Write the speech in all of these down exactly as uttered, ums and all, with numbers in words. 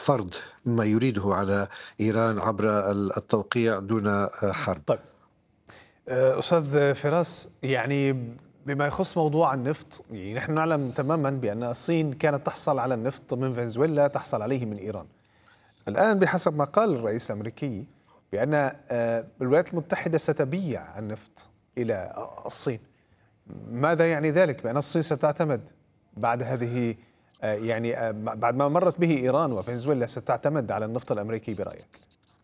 فرض ما يريده على إيران عبر التوقيع دون حرب. طيب أستاذ فراس، يعني بما يخص موضوع النفط، يعني نحن نعلم تماما بأن الصين كانت تحصل على النفط من فنزويلا، تحصل عليه من إيران. الآن بحسب ما قال الرئيس الأمريكي بأن آه، الولايات المتحدة ستبيع النفط إلى الصين. ماذا يعني ذلك؟ بأن الصين ستعتمد بعد هذه آه، يعني آه، بعد ما مرت به إيران وفنزويلا ستعتمد على النفط الأمريكي برأيك؟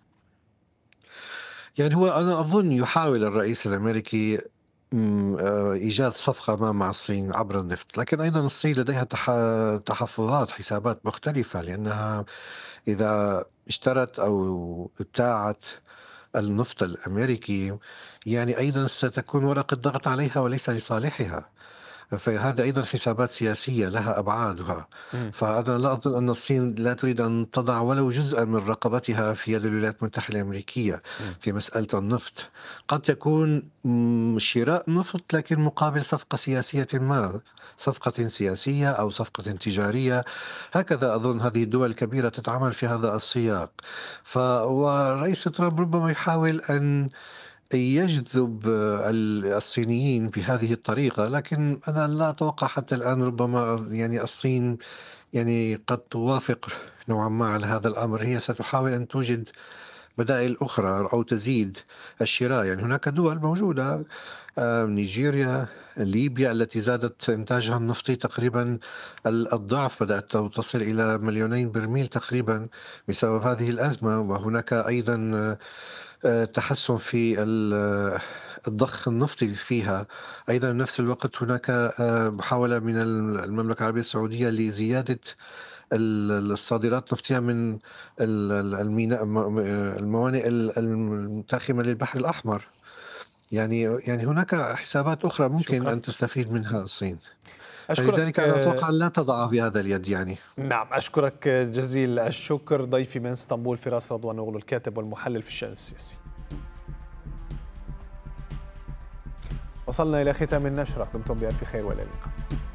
يعني هو أنا أظن يحاول الرئيس الأمريكي م، آه، إيجاد صفقة ما مع الصين عبر النفط، لكن أيضا الصين لديها تح- تحفظات، حسابات مختلفة، لأنها إذا اشترت أو ابتاعت النفط الأمريكي يعني أيضا ستكون ورقة ضغط عليها وليس لصالحها. فهذا أيضا حسابات سياسية لها أبعادها. مم. فأنا لا أظن أن الصين لا تريد أن تضع ولو جزءا من رقبتها في يد الولايات المتحدة الأمريكية مم. في مسألة النفط. قد يكون مم، شراء نفط لكن مقابل صفقة سياسية ما، صفقة سياسية أو صفقة تجارية. هكذا أظن هذه الدول الكبيرة تتعامل في هذا السياق. فالرئيس ترامب ربما يحاول أن يجذب ال الصينيين بهذه الطريقة، لكن أنا لا أتوقع حتى الآن. ربما يعني الصين يعني قد توافق نوعًا ما على هذا الأمر. هي ستحاول أن توجد بدائل أخرى أو تزيد الشراء. يعني هناك دول موجودة، آآ نيجيريا، ليبيا التي زادت إنتاجها النفطي تقريبًا ال الضعف، بدأت ت تصل إلى مليونين برميل تقريبًا بسبب هذه الأزمة. وهناك أيضًا آآ تحسُّن في ال آه، الضخ النفطي فيها. أيضًا في نفس الوقت هناك آآ محاولة من ال المملكة العربية السعودية لزيادة ال الصادرات النفطية من ال ال الميناء م م الموانئ ال المتاخمة للبحر الأحمر. يعني يعني هناك حسابات أخرى ممكن شكرا. أن تستفيد منها الصين. فلذلك أشكرك. أنا أتوقع أن لا تضعها بهذا اليد يعني. نعم، أشكرك جزيل الشكر ضيفي من اسطنبول فراس رضوان أوغلو، الكاتب والمحلل في الشأن السياسي. وصلنا إلى ختام النشرة، دمتم بألف خير وإلى اللقاء.